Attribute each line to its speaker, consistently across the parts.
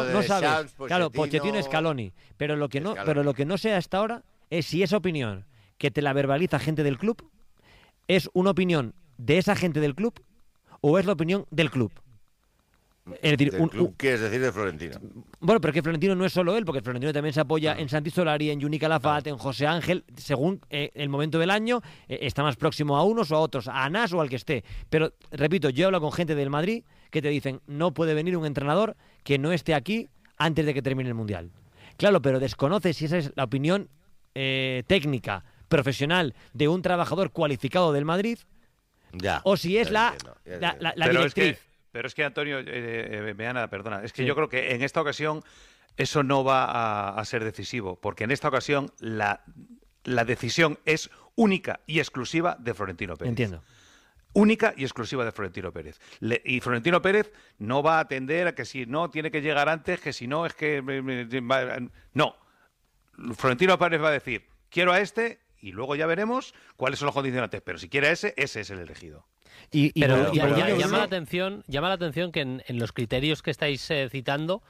Speaker 1: no sabes.
Speaker 2: Xavi,
Speaker 1: Claro, Pochettino, Scaloni. Pero lo que no sé hasta ahora es si esa opinión que te la verbaliza gente del club es una opinión de esa gente del club o es la opinión del club. Es decir,
Speaker 2: club, ¿quieres decir de Florentino?
Speaker 1: Bueno, pero que Florentino no es solo él, porque Florentino también se apoya en Santi Solari, en Juni Calafat, en José Ángel, según el momento del año, está más próximo a unos o a otros, a Anás o al que esté. Pero, repito, yo hablo con gente del Madrid que te dicen, no puede venir un entrenador que no esté aquí antes de que termine el Mundial. Claro, pero desconoce si esa es la opinión técnica, profesional, de un trabajador cualificado del Madrid, o si es la directriz.
Speaker 3: Pero es que, Antonio, Meana, perdona, es que yo creo que en esta ocasión eso no va a ser decisivo, porque en esta ocasión la decisión es única y exclusiva de Florentino Pérez.
Speaker 1: Entiendo.
Speaker 3: Única y exclusiva de Florentino Pérez. Y Florentino Pérez no va a atender a que si no tiene que llegar antes, que si no es que... No. Florentino Pérez va a decir, quiero a este y luego ya veremos cuáles son los condicionantes. Pero si quiere ese es el elegido.
Speaker 4: Pero llama la atención que en los criterios que estáis citando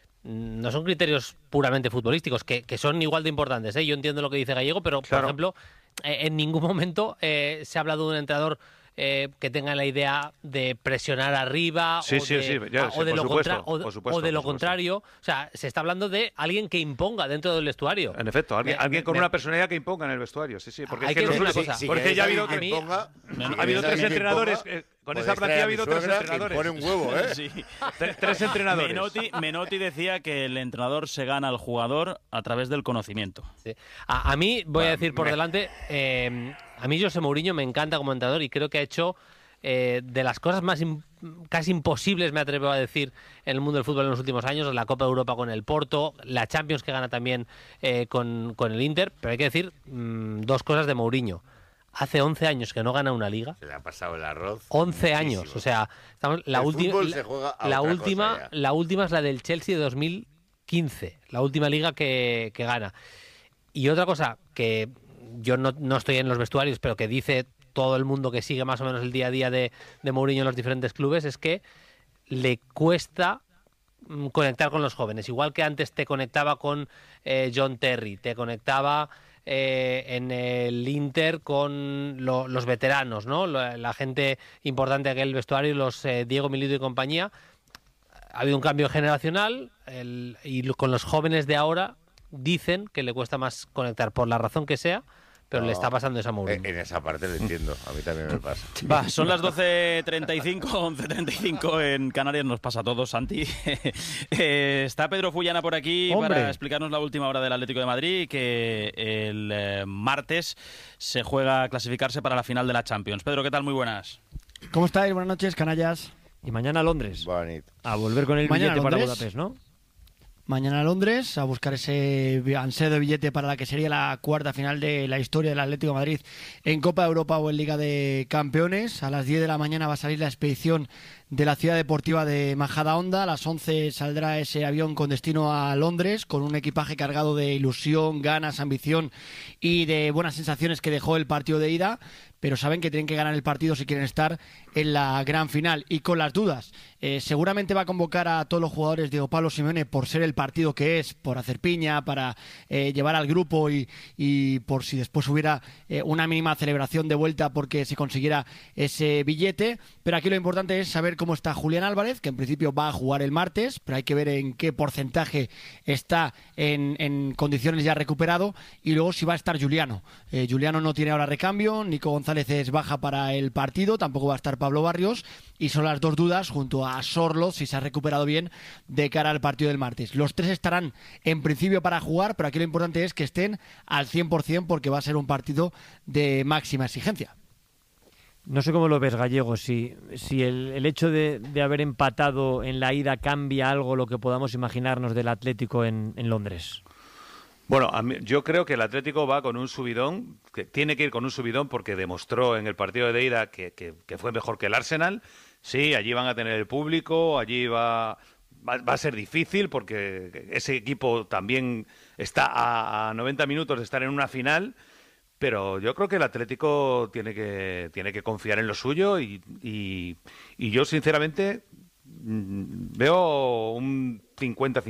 Speaker 4: no son criterios puramente futbolísticos, que son igual de importantes, ¿eh? Yo entiendo lo que dice Gallego, pero, por ejemplo, en ningún momento se ha hablado de un entrenador que tenga la idea de presionar arriba o de lo contrario. O sea, se está hablando de alguien que imponga dentro del vestuario.
Speaker 3: En efecto, alguien con una personalidad que imponga en el vestuario. Sí, porque
Speaker 4: hay que decir una cosa.
Speaker 3: Porque ya ha habido tres entrenadores. Con esa plantilla ha habido tres entrenadores.
Speaker 2: Pone un huevo, ¿eh?
Speaker 3: Sí. Tres entrenadores.
Speaker 5: Menotti decía que el entrenador se gana al jugador a través del conocimiento.
Speaker 4: Sí. A mí, voy a decir por delante, a mí José Mourinho me encanta como entrenador y creo que ha hecho de las cosas más casi imposibles, me atrevo a decir, en el mundo del fútbol en los últimos años, la Copa de Europa con el Porto, la Champions que gana también con el Inter, pero hay que decir dos cosas de Mourinho. Hace 11 años que no gana una liga.
Speaker 2: Se le ha pasado el arroz.
Speaker 4: 11 años. O sea, la última es la del Chelsea de 2015. La última liga que gana. Y otra cosa que yo no estoy en los vestuarios, pero que dice todo el mundo que sigue más o menos el día a día de Mourinho en los diferentes clubes, es que le cuesta conectar con los jóvenes. Igual que antes te conectaba con John Terry, te conectaba... en el Inter con los veteranos, ¿no? La gente importante de aquel vestuario, los Diego Milito y compañía. Ha habido un cambio generacional y con los jóvenes de ahora dicen que le cuesta más conectar por la razón que sea, pero le está pasando esa Mourinho.
Speaker 2: En esa parte lo entiendo, a mí también me pasa.
Speaker 5: Va, son las 12:35, 11:35 en Canarias, nos pasa a todos, Santi. Está Pedro Fullana por aquí para explicarnos la última hora del Atlético de Madrid, que el martes se juega a clasificarse para la final de la Champions. Pedro, ¿qué tal? Muy buenas.
Speaker 6: ¿Cómo estáis? Buenas noches, canallas.
Speaker 1: Y mañana a Londres.
Speaker 2: Bonito.
Speaker 1: A volver con el billete para Budapest, ¿no?
Speaker 6: Mañana a Londres, a buscar ese ansiado billete para la que sería la cuarta final de la historia del Atlético de Madrid en Copa de Europa o en Liga de Campeones. A las 10 de la mañana va a salir la expedición de la ciudad deportiva de Majadahonda. A las 11 saldrá ese avión con destino a Londres, con un equipaje cargado de ilusión, ganas, ambición y de buenas sensaciones que dejó el partido de ida. Pero saben que tienen que ganar el partido si quieren estar en la gran final. Y con las dudas, seguramente va a convocar a todos los jugadores Diego Pablo Simeone por ser el partido que es, por hacer piña, para llevar al grupo y por si después hubiera una mínima celebración de vuelta porque se consiguiera ese billete. Pero aquí lo importante es saber cómo está Julián Álvarez, que en principio va a jugar el martes, pero hay que ver en qué porcentaje está en condiciones ya recuperado, y luego si va a estar Juliano. Juliano no tiene ahora recambio, Nico González es baja para el partido, tampoco va a estar Pablo Barrios, y son las dos dudas junto a Sorloz, si se ha recuperado bien, de cara al partido del martes. Los tres estarán en principio para jugar, pero aquí lo importante es que estén al 100% porque va a ser un partido de máxima exigencia.
Speaker 1: No sé cómo lo ves, Gallego, si el hecho de haber empatado en la ida cambia algo lo que podamos imaginarnos del Atlético en Londres.
Speaker 3: Bueno, yo creo que el Atlético va con un subidón, que tiene que ir con un subidón porque demostró en el partido de ida que fue mejor que el Arsenal. Sí, allí van a tener el público, allí va a ser difícil porque ese equipo también está a 90 minutos de estar en una final, pero yo creo que el Atlético tiene que confiar en lo suyo y yo sinceramente veo un 50-50.